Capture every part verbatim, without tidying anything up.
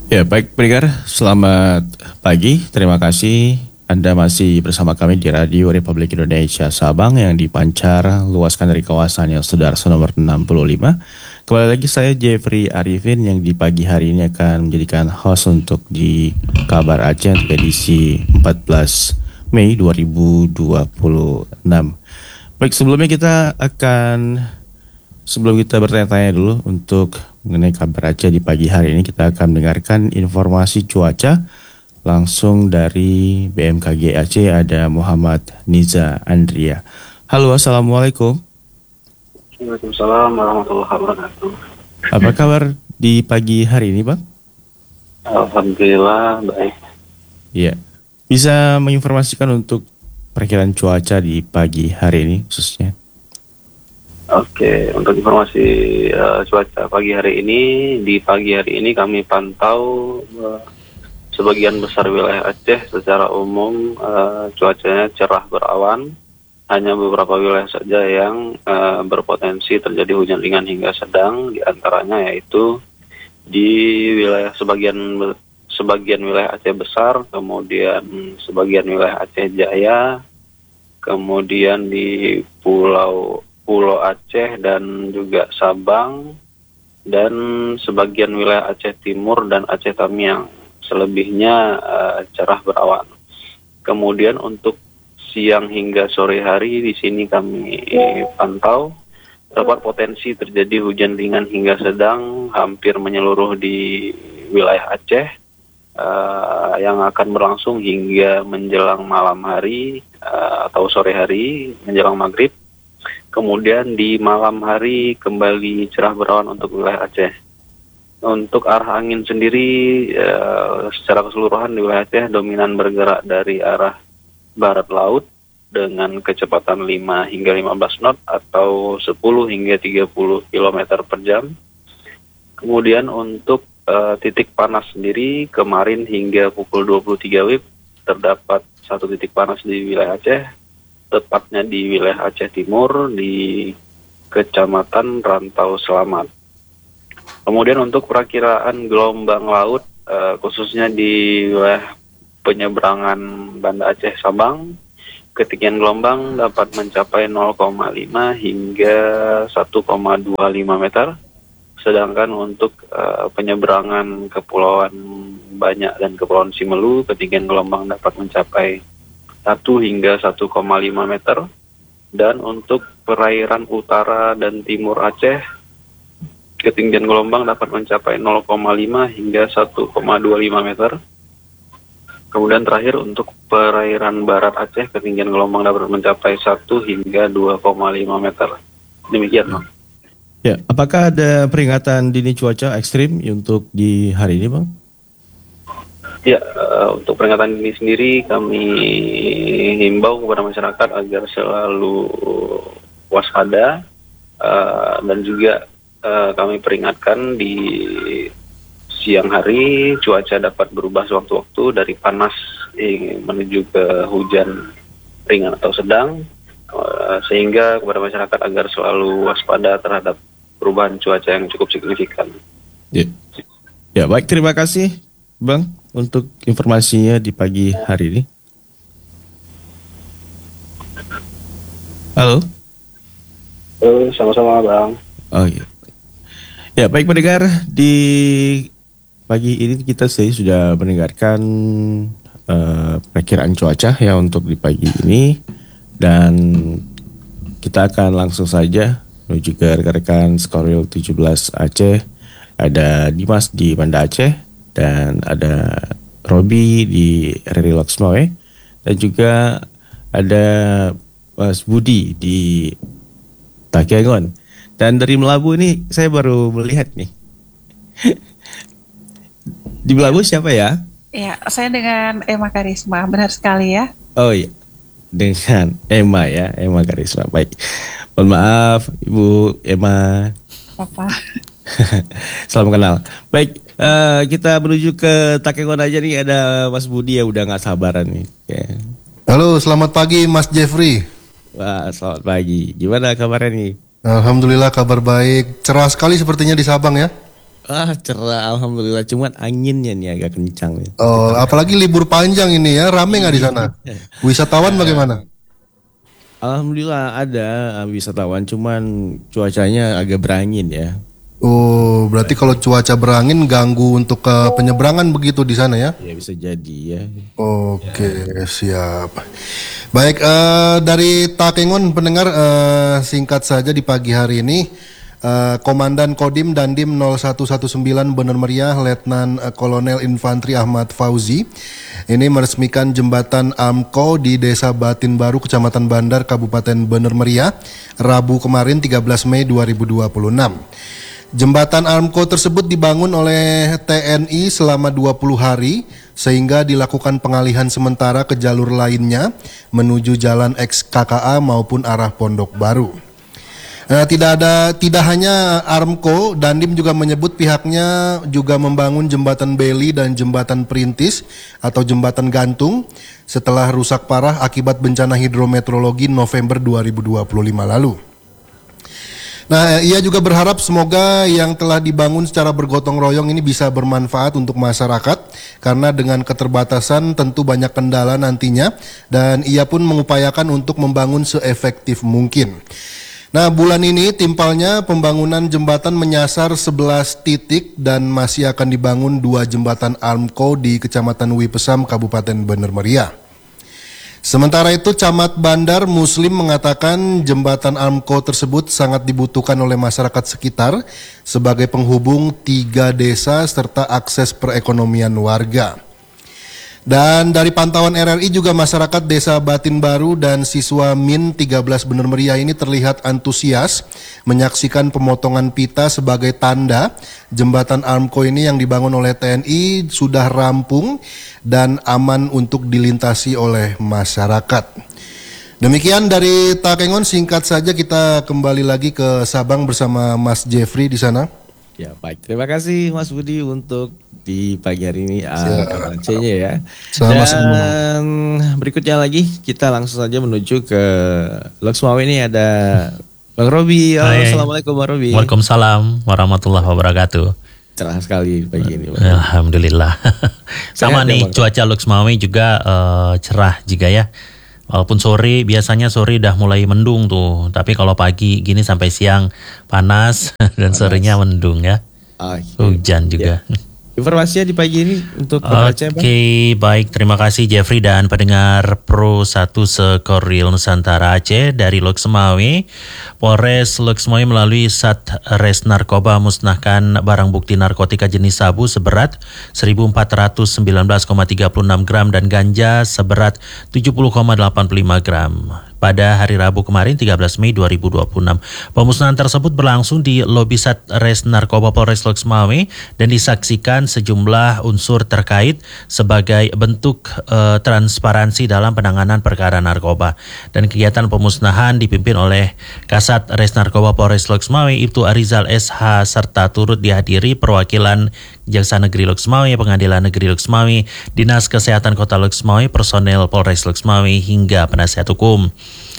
Ya, baik pendengar, selamat pagi. Terima kasih Anda masih bersama kami di Radio Republik Indonesia Sabang yang dipancar luaskan dari kawasan yang Sudarso nomor enam puluh lima. Kembali lagi saya Jeffrey Arifin yang di pagi hari ini akan menjadikan host untuk di Kabar Aceh untuk edisi empat belas Mei dua ribu dua puluh enam. Baik, sebelumnya kita akan Sebelum kita bertanya-tanya dulu untuk mengenai kabar Aceh di pagi hari ini, kita akan mendengarkan informasi cuaca langsung dari B M K G Aceh. Ada Muhammad Niza Andria. Halo, Assalamualaikum. Waalaikumsalam warahmatullahi wabarakatuh. Apa kabar di pagi hari ini, Bang? Alhamdulillah baik. Iya. Bisa menginformasikan untuk perkiraan cuaca di pagi hari ini khususnya? Oke, untuk informasi uh, cuaca pagi hari ini, di pagi hari ini kami pantau uh, sebagian besar wilayah Aceh secara umum uh, cuacanya cerah berawan. Hanya beberapa wilayah saja yang uh, berpotensi terjadi hujan ringan hingga sedang, di antaranya yaitu di wilayah sebagian sebagian wilayah Aceh Besar, kemudian sebagian wilayah Aceh Jaya, kemudian di Pulau Pulau Aceh dan juga Sabang, dan sebagian wilayah Aceh Timur dan Aceh Tamiang. Selebihnya uh, cerah berawan. Kemudian untuk siang hingga sore hari di sini kami pantau terdapat potensi terjadi hujan ringan hingga sedang hampir menyeluruh di wilayah Aceh uh, yang akan berlangsung hingga menjelang malam hari uh, atau sore hari menjelang maghrib. Kemudian di malam hari kembali cerah berawan untuk wilayah Aceh. Untuk arah angin sendiri eh, secara keseluruhan di wilayah Aceh dominan bergerak dari arah barat laut dengan kecepatan lima hingga lima belas knot atau sepuluh hingga tiga puluh kilometer per jam. Kemudian untuk eh, titik panas sendiri kemarin hingga pukul dua puluh tiga W I B terdapat satu titik panas di wilayah Aceh, tepatnya di wilayah Aceh Timur di Kecamatan Rantau Selamat. Kemudian untuk perakiraan gelombang laut uh, khususnya di wilayah penyeberangan Banda Aceh Sabang, ketinggian gelombang dapat mencapai nol koma lima hingga satu koma dua lima meter. Sedangkan untuk uh, penyeberangan Kepulauan Banyak dan Kepulauan Simelu, ketinggian gelombang dapat mencapai satu hingga satu koma lima meter, dan untuk perairan utara dan timur Aceh ketinggian gelombang dapat mencapai nol koma lima hingga satu koma dua lima meter. Kemudian terakhir untuk perairan barat Aceh ketinggian gelombang dapat mencapai satu hingga dua koma lima meter. Demikian. Ya, apakah ada peringatan dini cuaca ekstrim untuk di hari ini, Bang? Ya, uh, untuk peringatan ini sendiri kami himbau kepada masyarakat agar selalu waspada uh, dan juga uh, kami peringatkan di siang hari cuaca dapat berubah sewaktu-waktu dari panas eh, menuju ke hujan ringan atau sedang, uh, sehingga kepada masyarakat agar selalu waspada terhadap perubahan cuaca yang cukup signifikan. Ya, ya baik, terima kasih Bang untuk informasinya di pagi hari ini. Halo. Halo, sama-sama Bang. Oh iya. Ya, baik pendengar, di pagi ini kita sudah mendengarkan uh, perkiraan cuaca ya untuk di pagi ini, dan kita akan langsung saja menuju ke rekan-rekan Skoril tujuh belas Aceh. Ada Dimas di Banda Aceh, dan ada Robi di R R I Loksmawe, dan juga ada Mas Budi di Takengon. Dan dari Melabu ini saya baru melihat nih. Di Melabu siapa ya? Ya, saya dengan Emma Karisma, benar sekali ya. Oh iya, dengan Emma ya, Emma Karisma. Baik, mohon maaf Ibu Emma. Apa? Salam kenal. Baik, uh, kita menuju ke Takengon aja nih. Ada Mas Budi ya, udah nggak sabaran nih. Okay. Halo, selamat pagi Mas Jeffrey. Wah, selamat pagi. Gimana kabarnya nih? Alhamdulillah kabar baik. Cerah sekali sepertinya di Sabang ya. Ah, cerah, alhamdulillah. Cuman anginnya nih agak kencang nih. Oh, apalagi libur panjang ini ya, rame nggak di sana? Wisatawan bagaimana? Alhamdulillah ada uh, wisatawan, cuman cuacanya agak berangin ya. Oh, berarti kalau cuaca berangin ganggu untuk ke penyeberangan begitu di sana ya? Ya bisa jadi ya. Oke, siap. Baik, eh, dari Takengon pendengar, eh, singkat saja di pagi hari ini, eh, Komandan Kodim Dandim nol satu satu sembilan Bener Meriah Letnan eh, Kolonel Infantri Ahmad Fauzi ini meresmikan jembatan Amko di Desa Batin Baru, Kecamatan Bandar, Kabupaten Bener Meriah, Rabu kemarin tiga belas Mei dua ribu dua puluh enam. Jembatan Amko tersebut dibangun oleh T N I selama dua puluh hari sehingga dilakukan pengalihan sementara ke jalur lainnya menuju jalan X K K A maupun arah Pondok Baru. Nah, tidak ada tidak hanya Armco, Dandim juga menyebut pihaknya juga membangun jembatan Beli dan jembatan Perintis atau jembatan gantung setelah rusak parah akibat bencana hidrometeorologi November dua ribu dua puluh lima lalu. Nah, ia juga berharap semoga yang telah dibangun secara bergotong royong ini bisa bermanfaat untuk masyarakat karena dengan keterbatasan tentu banyak kendala nantinya dan ia pun mengupayakan untuk membangun seefektif mungkin. Nah, bulan ini timpalnya pembangunan jembatan menyasar sebelas titik dan masih akan dibangun dua jembatan Armco di Kecamatan Wipesam, Kabupaten Bener Meriah. Sementara itu, Camat Bandar Muslim mengatakan jembatan Armco tersebut sangat dibutuhkan oleh masyarakat sekitar sebagai penghubung tiga desa serta akses perekonomian warga. Dan dari pantauan R R I juga masyarakat Desa Batin Baru dan siswa Min tiga belas Bener Meriah ini terlihat antusias menyaksikan pemotongan pita sebagai tanda jembatan Armco ini yang dibangun oleh T N I sudah rampung dan aman untuk dilintasi oleh masyarakat. Demikian dari Takengon, singkat saja kita kembali lagi ke Sabang bersama Mas Jeffrey di sana. Ya baik, terima kasih Mas Budi untuk di pagi hari ini uh, C-nya ya. Sama-sama. Dan berikutnya lagi kita langsung saja menuju ke Loksmawe, ini ada Bang Robi. Oh, assalamualaikum Bang Robi. Waalaikumsalam warahmatullahi wabarakatuh. Cerah sekali pagi ini Bang. Alhamdulillah. Sama Sehat nih ya, cuaca Loksmawe juga uh, cerah juga ya. Walaupun sore, biasanya sore udah mulai mendung tuh. Tapi kalau pagi gini sampai siang panas dan panas. Sorenya mendung ya. Okay. Hujan juga. Ya. Informasinya di pagi ini untuk Oke, okay, baik. Terima kasih Jeffrey dan pendengar Pro satu Sekoril Nusantara Aceh dari Loksmawe. Polres Loksmawe melalui Satres Narkoba musnahkan barang bukti narkotika jenis sabu seberat seribu empat ratus sembilan belas koma tiga enam gram dan ganja seberat tujuh puluh koma delapan lima gram. Pada hari Rabu kemarin tiga belas Mei dua ribu dua puluh enam. Pemusnahan tersebut berlangsung di lobi Satres Narkoba Polres Loksmawe dan disaksikan sejumlah unsur terkait sebagai bentuk uh, transparansi dalam penanganan perkara narkoba. Dan kegiatan pemusnahan dipimpin oleh Kasat Res Narkoba Polres Loksmawe Ibtu Arizal S H serta turut dihadiri perwakilan Jaksa Negeri Loksmawe, Pengadilan Negeri Loksmawe, Dinas Kesehatan Kota Loksmawe, personel Polres Loksmawe hingga penasihat hukum.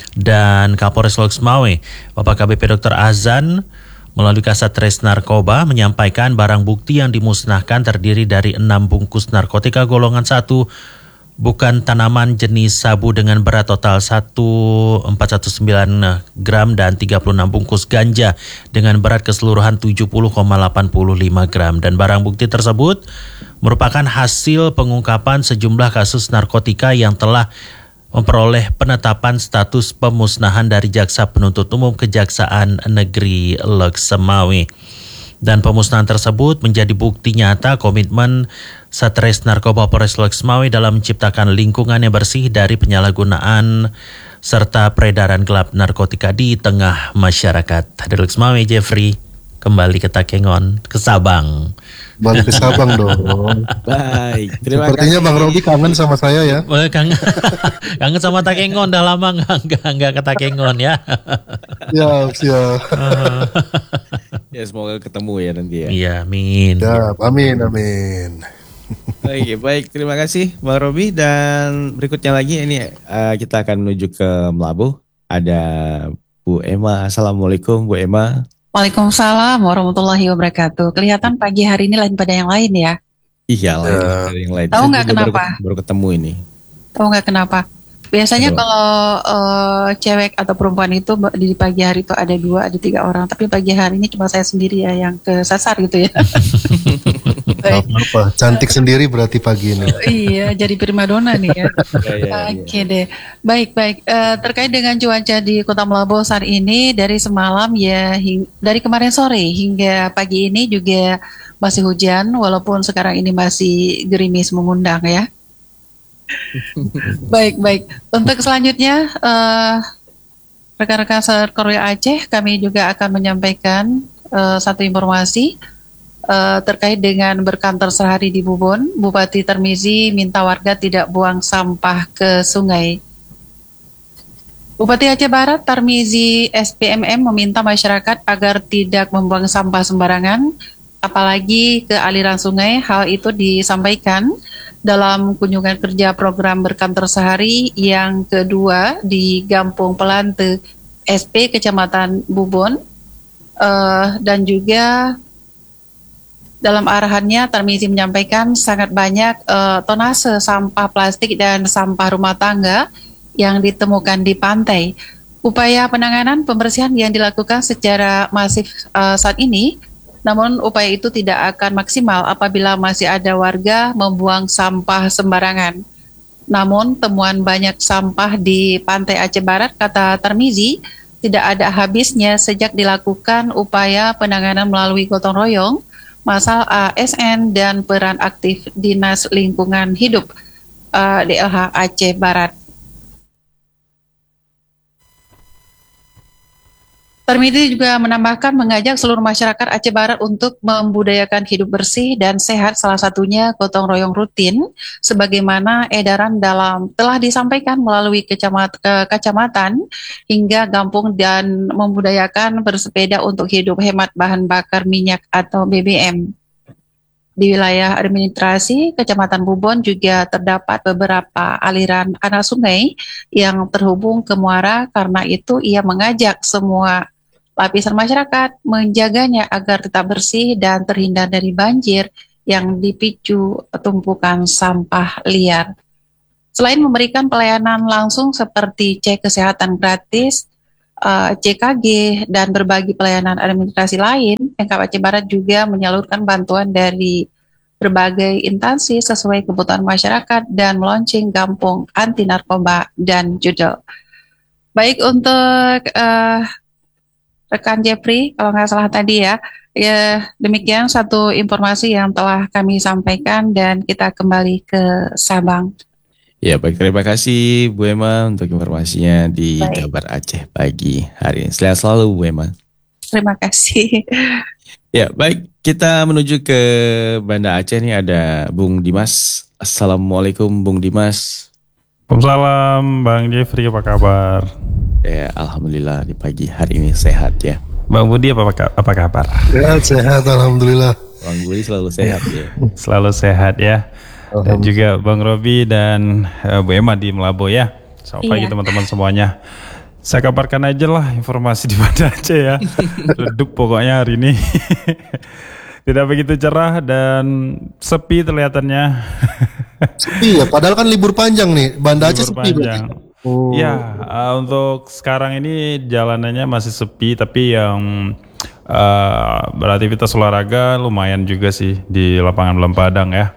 Dan Kapolres Loksmawe, Bapak K B P Doktor Azan melalui Kasat Res Narkoba menyampaikan barang bukti yang dimusnahkan terdiri dari enam bungkus narkotika golongan satu bukan tanaman jenis sabu dengan berat total seribu empat ratus sembilan gram dan tiga puluh enam bungkus ganja dengan berat keseluruhan tujuh puluh koma delapan lima gram. Dan barang bukti tersebut merupakan hasil pengungkapan sejumlah kasus narkotika yang telah memperoleh penetapan status pemusnahan dari Jaksa Penuntut Umum Kejaksaan Negeri Loksmawe. Dan pemusnahan tersebut menjadi bukti nyata komitmen Satres Narkoba Polres Loksmawe dalam menciptakan lingkungan yang bersih dari penyalahgunaan serta peredaran gelap narkotika di tengah masyarakat. Dari Loksmawe, Jeffrey, kembali ke Takengon, ke Sabang. Balik ke Sabang dong. Baik, terima Sepertinya kasih. Bang Robi kangen sama saya ya. Kangen, kangen sama Takengon, udah lama nggak nggak ke Takengon ya. Siap, siap. Ya semoga ketemu ya nanti ya. Iya, amin. Siap, amin, amin. Baik, baik, terima kasih Bang Robi. Dan berikutnya lagi ini uh, kita akan menuju ke Melabuh. Ada Bu Emma. Assalamualaikum Bu Emma. Waalaikumsalam warahmatullahi wabarakatuh. Kelihatan pagi hari ini lain pada yang lain ya. Iya, lain Ya. dari yang lain. Tahu Saya nggak juga baru, kenapa? baru ketemu ini. Tahu nggak kenapa? Biasanya Kenapa? kalau eh, cewek atau perempuan itu ba- di pagi hari itu ada dua, ada tiga orang. Tapi pagi hari ini cuma saya sendiri ya yang kesasar gitu ya. Gak Baik. apa-apa, cantik sendiri berarti pagi ini. Iya, jadi primadona nih ya. Iya, iya, iya. Oke deh, baik baik. Eh, terkait dengan cuaca di Kota Melambo saat ini dari semalam ya, hing- dari kemarin sore hingga pagi ini juga masih hujan, walaupun sekarang ini masih gerimis mengundang ya. Baik baik. Untuk selanjutnya, eh, rekan-rekan Korea Aceh, kami juga akan menyampaikan eh, satu informasi eh, terkait dengan berkantor sehari di Bubon. Bupati Tarmizi minta warga tidak buang sampah ke sungai. Bupati Aceh Barat Tarmizi S P M M meminta masyarakat agar tidak membuang sampah sembarangan, apalagi ke aliran sungai. Hal itu disampaikan dalam kunjungan kerja program berkantor sehari yang kedua di Gampung Pelante S P Kecamatan Bubon. Eh, dan juga dalam arahannya Tarmizi menyampaikan sangat banyak eh, tonase sampah plastik dan sampah rumah tangga yang ditemukan di pantai. Upaya penanganan pembersihan yang dilakukan secara masif eh, saat ini, namun upaya itu tidak akan maksimal apabila masih ada warga membuang sampah sembarangan. Namun temuan banyak sampah di pantai Aceh Barat, kata Tarmizi, tidak ada habisnya sejak dilakukan upaya penanganan melalui gotong royong, masal A S N, dan peran aktif Dinas Lingkungan Hidup eh, D L H Aceh Barat. Tarmizi juga menambahkan mengajak seluruh masyarakat Aceh Barat untuk membudayakan hidup bersih dan sehat, salah satunya gotong royong rutin, sebagaimana edaran dalam telah disampaikan melalui kecamat, eh, kecamatan hingga kampung, dan membudayakan bersepeda untuk hidup hemat bahan bakar minyak atau B B M. Di wilayah administrasi Kecamatan Bubon juga terdapat beberapa aliran anak sungai yang terhubung ke muara. Karena itu ia mengajak semua lapisan masyarakat menjaganya agar tetap bersih dan terhindar dari banjir yang dipicu tumpukan sampah liar. Selain memberikan pelayanan langsung seperti cek kesehatan gratis, uh, C K G, dan berbagi pelayanan administrasi lain, Pemkab Aceh Barat juga menyalurkan bantuan dari berbagai instansi sesuai kebutuhan masyarakat dan meluncing kampung anti narkoba dan judel. Baik, untuk uh, rekan Jeffrey, kalau nggak salah tadi ya, ya demikian satu informasi yang telah kami sampaikan, dan kita kembali ke Sabang. Ya, baik, terima kasih Bu Emma untuk informasinya di Baik. Jabar Aceh pagi hari ini. Sehat selalu Bu Emma. Terima kasih. Ya, baik, kita menuju ke Banda Aceh nih, ada Bung Dimas. Assalamualaikum Bung Dimas. Waalaikumsalam Bang Jeffrey, apa kabar? Ya, alhamdulillah di pagi hari ini sehat ya. Bang Budi apa, apa kabar? Sehat, sehat, alhamdulillah. Bang Budi selalu sehat ya. Selalu sehat ya. Dan juga Bang Robi dan uh, Bu Emma di Melabo ya. Selamat pagi Iya. teman-teman semuanya. Saya kabarkan aja lah informasi di Banda Aceh ya. Redup pokoknya hari ini. Tidak begitu cerah dan sepi kelihatannya. Sepi ya, padahal kan libur panjang nih. Banda Aceh Libur sepi panjang. berarti. Oh. Ya, uh, untuk sekarang ini jalanannya masih sepi, tapi yang uh, beraktivitas olahraga lumayan juga sih di lapangan Belem Padang ya.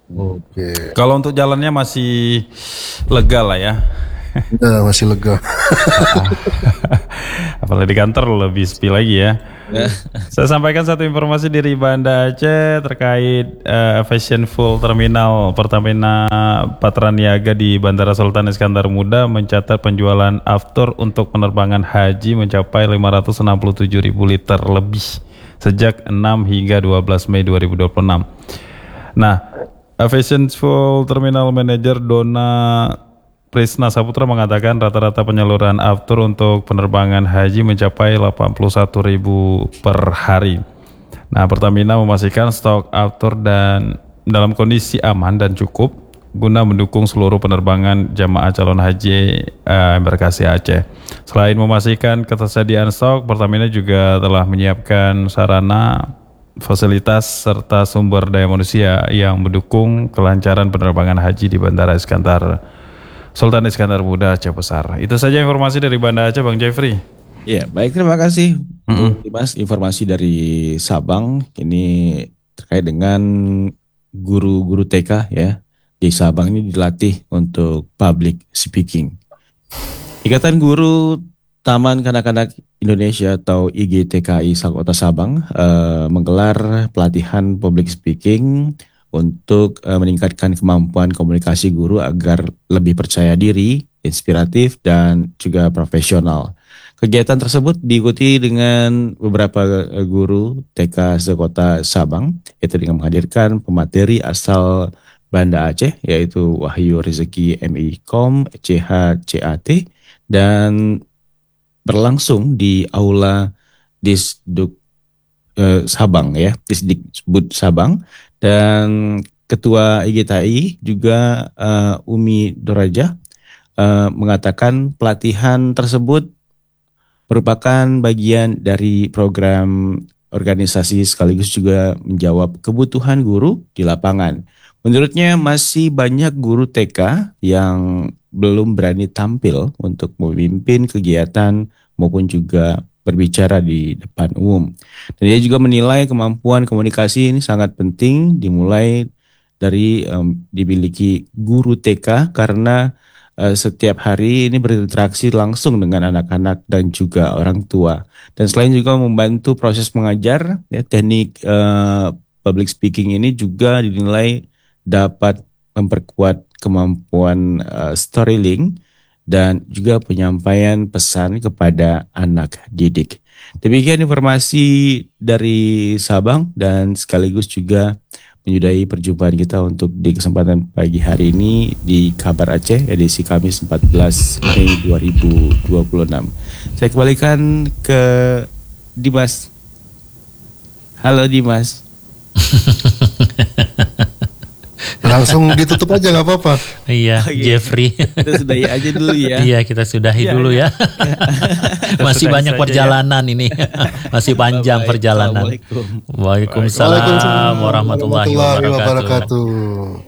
Oke. Kalau untuk jalannya masih lega lah ya. Nah, masih lega. Apalagi di kantor lebih sepi lagi ya. Saya sampaikan satu informasi dari Banda Aceh terkait uh, Fashion Full Terminal Pertamina Patraniaga di Bandara Sultan Iskandar Muda mencatat penjualan aftur untuk penerbangan haji mencapai lima ratus enam puluh tujuh ribu liter lebih sejak enam hingga dua belas Mei dua ribu dua puluh enam. Nah, Fashion Full Terminal Manager Dona Prisna Saputra mengatakan rata-rata penyaluran aftur untuk penerbangan haji mencapai delapan puluh satu ribu per hari. Nah, Pertamina memastikan stok aftur dan dalam kondisi aman dan cukup guna mendukung seluruh penerbangan jamaah calon haji uh, embarkasi Aceh. Selain memastikan ketersediaan stok, Pertamina juga telah menyiapkan sarana, fasilitas serta sumber daya manusia yang mendukung kelancaran penerbangan haji di Bandara Iskandar Sultan Iskandar Muda Aceh Besar. Itu saja informasi dari Banda Aceh, Bang Jeffrey. Ya, baik, terima kasih mm-hmm. Mas. Informasi dari Sabang ini terkait dengan guru-guru T K ya di Sabang ini dilatih untuk public speaking. Ikatan Guru Taman Kanak-Kanak Indonesia atau I G T K I Kota Sabang uh, menggelar pelatihan public speaking untuk uh, meningkatkan kemampuan komunikasi guru agar lebih percaya diri, inspiratif, dan juga profesional. Kegiatan tersebut diikuti dengan beberapa guru T K sekota Sabang, yaitu dengan menghadirkan pemateri asal Banda Aceh, yaitu Wahyu Rezeki M I Kom C H C A T, dan berlangsung di Aula Disduk eh, Sabang ya, Disdikbud Sabang, dan Ketua I G T I juga uh, Umi Doraja uh, mengatakan pelatihan tersebut merupakan bagian dari program organisasi sekaligus juga menjawab kebutuhan guru di lapangan. Menurutnya masih banyak guru T K yang belum berani tampil untuk memimpin kegiatan maupun juga berbicara di depan umum. Dan dia juga menilai kemampuan komunikasi ini sangat penting dimulai dari um, dimiliki guru T K karena setiap hari ini berinteraksi langsung dengan anak-anak dan juga orang tua. Dan selain juga membantu proses mengajar, ya, teknik uh, public speaking ini juga dinilai dapat memperkuat kemampuan uh, storytelling dan juga penyampaian pesan kepada anak didik. Demikian informasi dari Sabang dan sekaligus juga menyudahi perjumpaan kita untuk di kesempatan pagi hari ini di Kabar Aceh edisi Kamis empat belas Mei dua ribu dua puluh enam. Saya kembalikan ke Dimas. Halo Dimas. Langsung ditutup aja nggak apa-apa. Iya, Oh, iya. Jeffrey. Kita sudahi aja dulu ya. Iya, kita sudahi Iya, dulu iya. ya. Masih sudahi banyak saja perjalanan ini. Masih panjang Baik, perjalanan. Assalamualaikum. Waalaikumsalam warahmatullahi wabarakatuh. wabarakatuh.